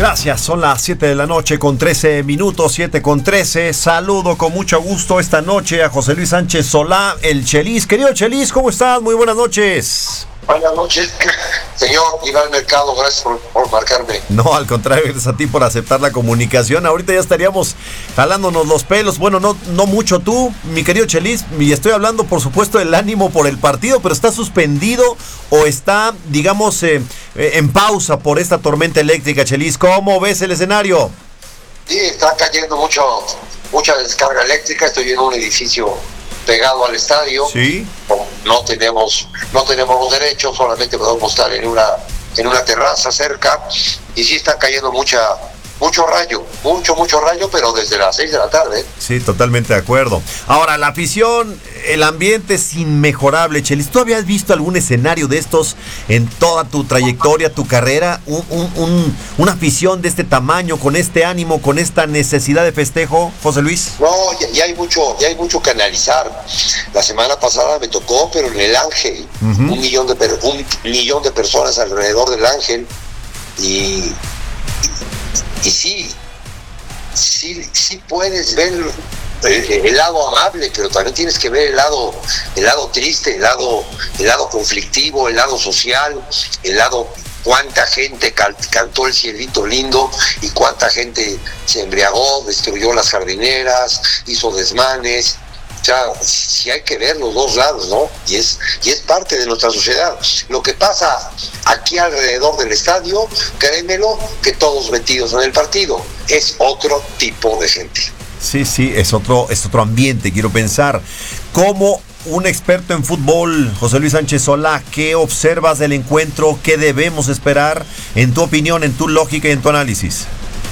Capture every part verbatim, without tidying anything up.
Gracias, son las siete de la noche con trece minutos, siete con trece. Saludo con mucho gusto esta noche a José Luis Sánchez Solá, el Chelis. Querido Chelis, ¿cómo estás? Muy buenas noches. Buenas noches, señor Iván Mercado, gracias por, por marcarme. No, al contrario, gracias a ti por aceptar la comunicación. Ahorita ya estaríamos jalándonos los pelos. Bueno, no, no mucho tú, mi querido Chelis, y estoy hablando, por supuesto, del ánimo por el partido, pero ¿está suspendido o está, digamos, eh, eh, en pausa por esta tormenta eléctrica, Chelis? ¿Cómo ves el escenario? Sí, está cayendo mucho, mucha descarga eléctrica. Estoy en un edificio pegado al estadio. Sí. No tenemos, no tenemos los derechos, solamente podemos estar en una, en una terraza cerca, y sí está cayendo mucha, mucho rayo, mucho, mucho rayo, pero desde las seis de la tarde. Sí, totalmente de acuerdo. Ahora, la afición, el ambiente es inmejorable, Chelis. ¿Tú habías visto algún escenario de estos en toda tu trayectoria, tu carrera? Un, un, un, una afición de este tamaño, con este ánimo, con esta necesidad de festejo, José Luis. No, ya, ya hay mucho, ya hay mucho que analizar. La semana pasada me tocó, pero en el Ángel, uh-huh. un millón de per, un millón de personas alrededor del Ángel, y y sí, sí, sí puedes ver el, el lado amable, pero también tienes que ver el lado, el lado triste, el lado, el lado conflictivo, el lado social, el lado cuánta gente can, cantó el cielito lindo y cuánta gente se embriagó, destruyó las jardineras, hizo desmanes. O sea, sí hay que ver los dos lados, ¿no? Y es, y es parte de nuestra sociedad. Lo que pasa aquí alrededor del estadio, créemelo, que todos metidos en el partido, es otro tipo de gente. Sí, sí, es otro, es otro ambiente, quiero pensar. Como un experto en fútbol, José Luis Sánchez Solá, ¿qué observas del encuentro? ¿Qué debemos esperar? En tu opinión, en tu lógica y en tu análisis.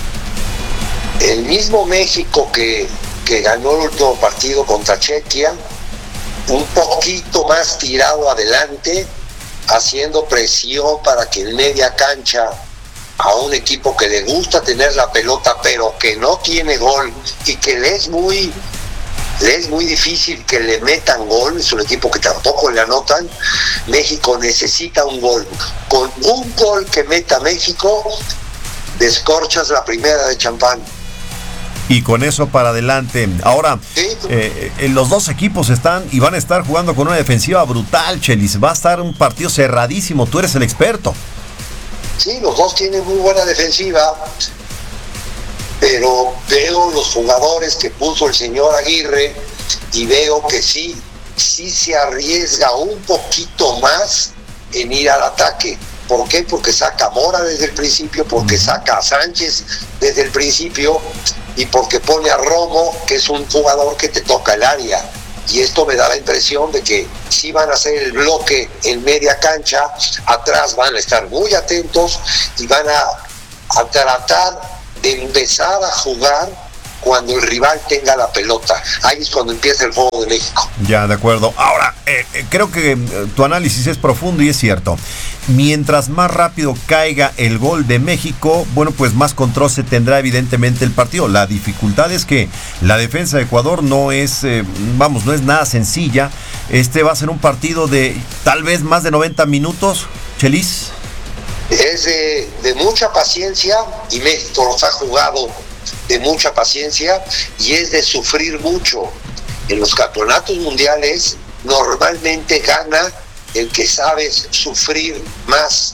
El mismo México que... que ganó el último partido contra Chequia, un poquito más tirado adelante, haciendo presión para que en media cancha a un equipo que le gusta tener la pelota pero que no tiene gol y que le es muy le es muy difícil que le metan gol, es un equipo que tampoco le anotan. México necesita un gol. Con un gol que meta México, descorchas la primera de champán. Y con eso para adelante. Ahora, sí. eh, eh, los dos equipos están y van a estar jugando con una defensiva brutal, Chelis. Va a estar un partido cerradísimo. Tú eres el experto. Sí, los dos tienen muy buena defensiva, pero veo los jugadores que puso el señor Aguirre y veo que sí, sí se arriesga un poquito más en ir al ataque. ¿Por qué? Porque saca a Mora desde el principio, porque saca a Sánchez desde el principio, y porque pone a Romo, que es un jugador que te toca el área. Y esto me da la impresión de que sí van a hacer el bloque en media cancha, atrás van a estar muy atentos y van a, a tratar de empezar a jugar cuando el rival tenga la pelota. Ahí es cuando empieza el juego de México. Ya, de acuerdo. Ahora, eh, eh, creo que eh, tu análisis es profundo y es cierto. Mientras más rápido caiga el gol de México, bueno, pues más control se tendrá evidentemente el partido. La dificultad es que la defensa de Ecuador no es, eh, vamos, no es nada sencilla. Este va a ser un partido de tal vez más de noventa minutos, Chelis. Es de, de mucha paciencia, y México los ha jugado de mucha paciencia, y es de sufrir mucho. En los campeonatos mundiales normalmente gana el que sabe sufrir más.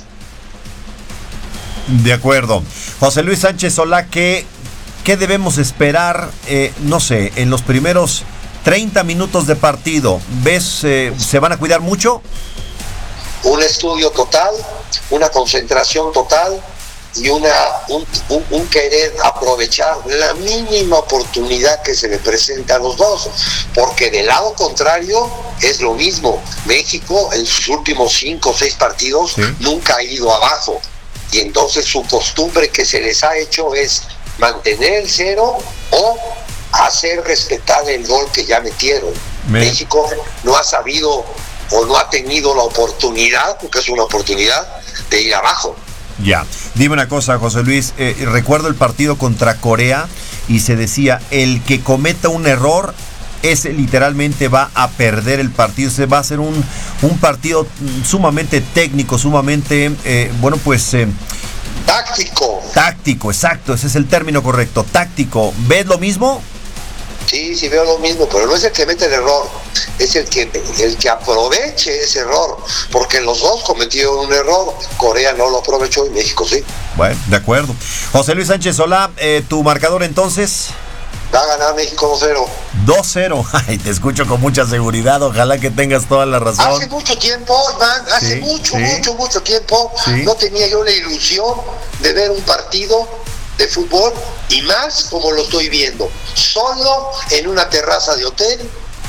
De acuerdo. José Luis Sánchez Solá, ¿qué, qué debemos esperar, eh, no sé, en los primeros treinta minutos de partido? ¿Ves, eh, se van a cuidar mucho? Un estudio total, una concentración total, y una un, un, un querer aprovechar la mínima oportunidad que se le presenta a los dos, porque del lado contrario es lo mismo. México en sus últimos cinco o seis partidos ¿sí? nunca ha ido abajo, y entonces su costumbre que se les ha hecho es mantener el cero o hacer respetar el gol que ya metieron. Me... México no ha sabido o no ha tenido la oportunidad, porque es una oportunidad, de ir abajo. Ya, dime una cosa, José Luis, eh, recuerdo el partido contra Corea y se decía, el que cometa un error, ese literalmente va a perder el partido. Se va a ser un, un partido sumamente técnico, sumamente, eh, bueno, pues... Eh, Táctico. Táctico, exacto, ese es el término correcto, táctico. ¿Ves lo mismo? Sí, sí veo lo mismo, pero no es el que mete el error, es el que el que aproveche ese error, porque los dos cometieron un error. Corea no lo aprovechó y México sí. Bueno, de acuerdo. José Luis Sánchez Solá, eh, tu marcador entonces. Va a ganar México dos cero. dos cero. Ay, te escucho con mucha seguridad, ojalá que tengas toda la razón. Hace mucho tiempo, man, hace sí, mucho, sí. mucho, mucho tiempo, sí. no tenía yo la ilusión de ver un partido de fútbol, y más como lo estoy viendo, solo en una terraza de hotel,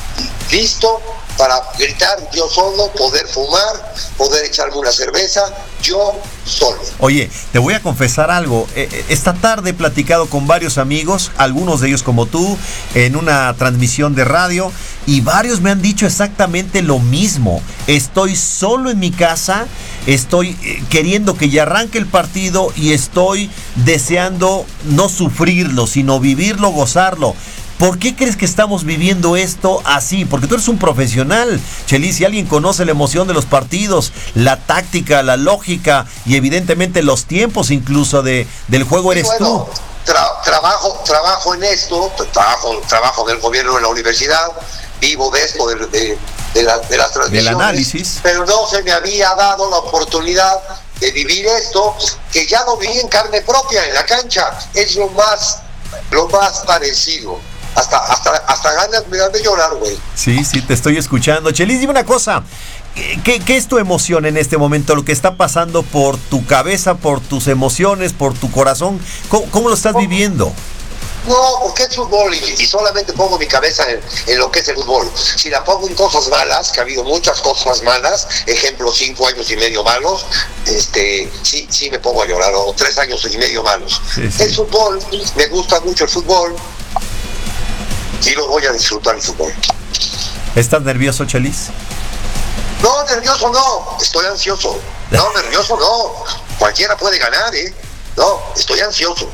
listo para gritar yo solo, poder fumar, poder echarme una cerveza, yo solo. Oye, te voy a confesar algo. Esta tarde he platicado con varios amigos, algunos de ellos como tú, en una transmisión de radio, y varios me han dicho exactamente lo mismo. Estoy solo en mi casa, estoy queriendo que ya arranque el partido y estoy deseando no sufrirlo, sino vivirlo, gozarlo. ¿Por qué crees que estamos viviendo esto así? Porque tú eres un profesional, Chelis, si alguien conoce la emoción de los partidos, la táctica, la lógica y evidentemente los tiempos incluso de, del juego, eres bueno, tú. Tra- trabajo, trabajo en esto, trabajo, trabajo en el gobierno de la universidad, vivo de esto, de, de, de, la, de las transmisiones. Del análisis. Pero no se me había dado la oportunidad de vivir esto, que ya lo viví en carne propia, en la cancha. Es lo más, lo más parecido. Hasta, hasta, hasta ganas me dan de llorar, güey. Sí, sí, te estoy escuchando. Chelis, dime una cosa. ¿Qué, ¿Qué es tu emoción en este momento? Lo que está pasando por tu cabeza, por tus emociones, por tu corazón. ¿Cómo, cómo lo estás ¿Cómo? viviendo? No, porque es fútbol y, y solamente pongo mi cabeza en, en lo que es el fútbol. Si la pongo en cosas malas, que ha habido muchas cosas malas, ejemplo, cinco años y medio malos, este, sí, sí me pongo a llorar, o tres años y medio malos. Sí, sí. El fútbol, me gusta mucho el fútbol, y lo voy a disfrutar el fútbol. ¿Estás nervioso, Chelis? No, nervioso no, estoy ansioso. No, nervioso no, cualquiera puede ganar, ¿eh? No, estoy ansioso.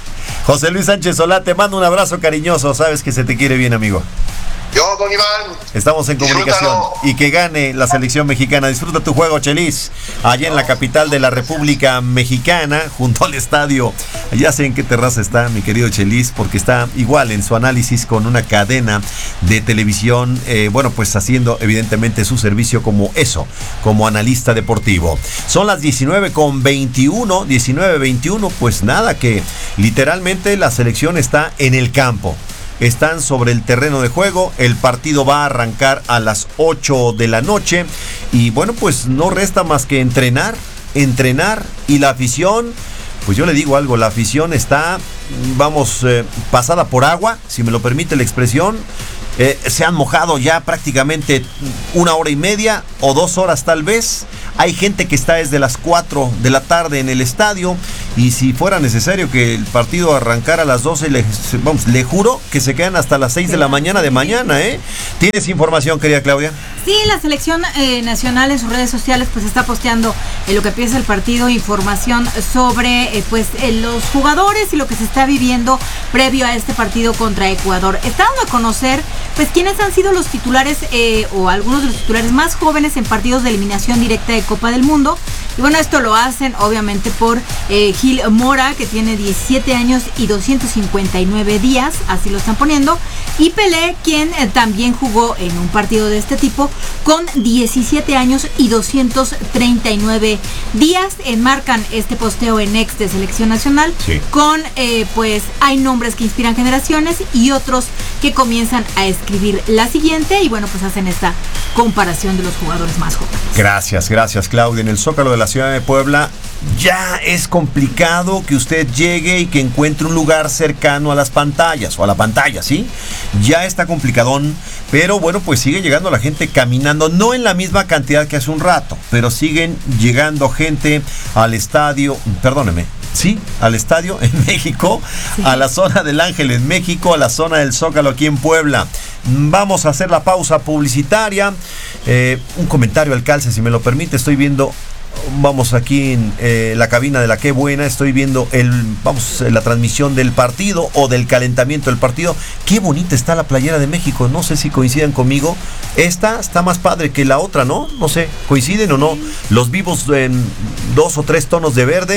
José Luis Sánchez Solá, te mando un abrazo cariñoso, sabes que se te quiere bien, amigo. Yo, don Iván. Estamos en comunicación. Disfrútalo. Y que gane la selección mexicana. Disfruta tu juego, Chelis. Allá en la capital de la República Mexicana, junto al estadio. Ya sé en qué terraza está mi querido Chelis, porque está igual en su análisis con una cadena de televisión, eh, bueno, pues haciendo evidentemente su servicio como eso, como analista deportivo. Son las diecinueve con veintiuno, diecinueve veintiuno, pues nada, que literalmente la selección está en el campo. Están sobre el terreno de juego, el partido va a arrancar a las ocho de la noche y bueno, pues no resta más que entrenar, entrenar y la afición, pues yo le digo algo, la afición está, vamos, eh, pasada por agua, si me lo permite la expresión. Eh, se han mojado ya prácticamente una hora y media o dos horas tal vez. Hay gente que está desde las cuatro de la tarde en el estadio y si fuera necesario que el partido arrancara a las doce, le, vamos, le juro que se quedan hasta las seis de la mañana de mañana, ¿eh? ¿Tienes información, querida Claudia? Sí, la selección eh, nacional en sus redes sociales pues está posteando en lo que empieza el partido información sobre eh, pues eh, los jugadores y lo que se está viviendo previo a este partido contra Ecuador. Está dando a conocer pues quiénes han sido los titulares eh, o algunos de los titulares más jóvenes en partidos de eliminación directa de Copa del Mundo. Y bueno, esto lo hacen obviamente por eh, Gil Mora, que tiene diecisiete años y doscientos cincuenta y nueve días, así lo están poniendo, y Pelé, quien eh, también jugó en un partido de este tipo con diecisiete años y doscientos treinta y nueve días. Enmarcan este posteo en ex de Selección Nacional, sí, con eh, pues hay nombres que inspiran generaciones y otros que comienzan a escribir la siguiente, y bueno, pues hacen esta comparación de los jugadores más jóvenes. Gracias, gracias Claudia. En el Zócalo de la ciudad de Puebla ya es complicado que usted llegue y que encuentre un lugar cercano a las pantallas o a la pantalla, ¿sí? Ya está complicadón, pero bueno, pues sigue llegando la gente caminando, no en la misma cantidad que hace un rato, pero siguen llegando gente al estadio, perdóneme, sí, al estadio en México, sí, a la zona del Ángel en México, a la zona del Zócalo aquí en Puebla. Vamos a hacer la pausa publicitaria. Eh, un comentario al calce, si me lo permite. Estoy viendo, vamos aquí en eh, la cabina de la Qué Buena, estoy viendo el, vamos, la transmisión del partido o del calentamiento del partido. Qué bonita está la playera de México, no sé si coincidan conmigo. Esta está más padre que la otra, ¿no? No sé, ¿coinciden o no? Los vivos en dos o tres tonos de verde,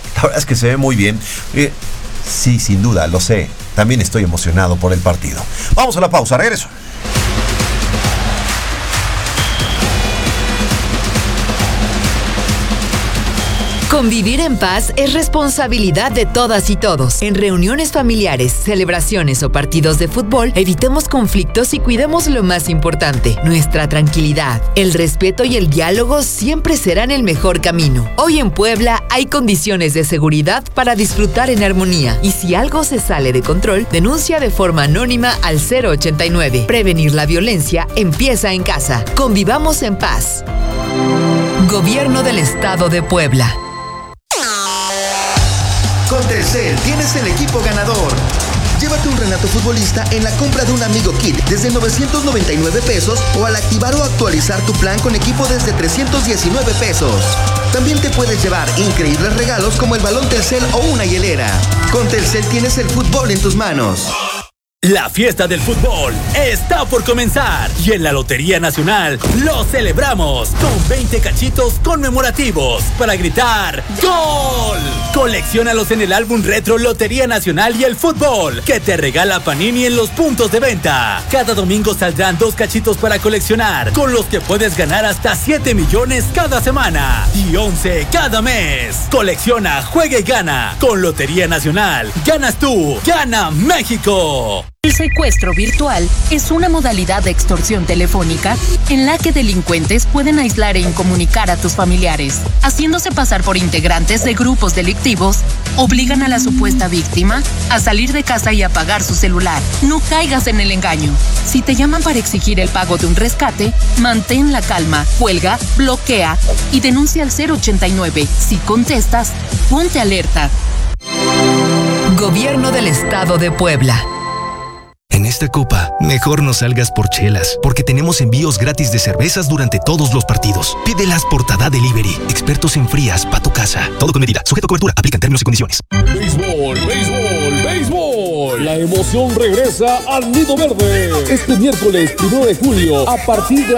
La verdad es que se ve muy bien. Eh, sí, sin duda, lo sé. También estoy emocionado por el partido. Vamos a la pausa, regreso. Convivir en paz es responsabilidad de todas y todos. En reuniones familiares, celebraciones o partidos de fútbol, evitemos conflictos y cuidemos lo más importante, nuestra tranquilidad. El respeto y el diálogo siempre serán el mejor camino. Hoy en Puebla hay condiciones de seguridad para disfrutar en armonía. Y si algo se sale de control, denuncia de forma anónima al cero ochenta y nueve. Prevenir la violencia empieza en casa. Convivamos en paz. Gobierno del Estado de Puebla. Con Telcel tienes el equipo ganador. Llévate un Renato futbolista en la compra de un Amigo Kit desde novecientos noventa y nueve pesos o al activar o actualizar tu plan con equipo desde trescientos diecinueve pesos. También te puedes llevar increíbles regalos como el balón Telcel o una hielera. Con Telcel tienes el fútbol en tus manos. La fiesta del fútbol está por comenzar y en la Lotería Nacional lo celebramos con veinte cachitos conmemorativos para gritar ¡Gol! Colecciónalos en el álbum retro Lotería Nacional y el fútbol que te regala Panini en los puntos de venta. Cada domingo saldrán dos cachitos para coleccionar con los que puedes ganar hasta siete millones cada semana y once cada mes. Colecciona, juega y gana. Con Lotería Nacional ganas tú, gana México. El secuestro virtual es una modalidad de extorsión telefónica en la que delincuentes pueden aislar e incomunicar a tus familiares, haciéndose pasar por integrantes de grupos delictivos, obligan a la supuesta víctima a salir de casa y apagar su celular. No caigas en el engaño. Si te llaman para exigir el pago de un rescate, mantén la calma, cuelga, bloquea y denuncia al cero ochenta y nueve. Si contestas, ponte alerta. Gobierno del Estado de Puebla. En esta copa, mejor no salgas por chelas, porque tenemos envíos gratis de cervezas durante todos los partidos. Pídelas por Tada Delivery, expertos en frías para tu casa. Todo con medida, sujeto a cobertura, aplican términos y condiciones. Béisbol, béisbol, béisbol. La emoción regresa al Nido Verde. Este miércoles primero de julio, a partir de